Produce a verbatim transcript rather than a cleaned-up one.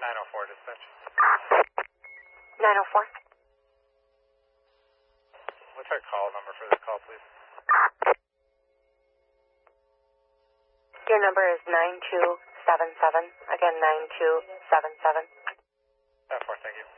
nine oh four dispatch. nine oh four. What's our call number for this call, please? Your number is nine two seven seven. Again, nine two seven seven. ten four, thank you.